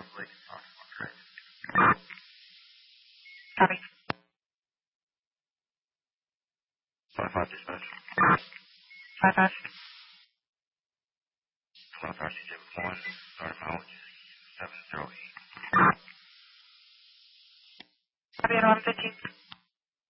Copy. 5-5 dispatch. 5-5. 12 RCJ1, start mount 708. Copy at 11:15.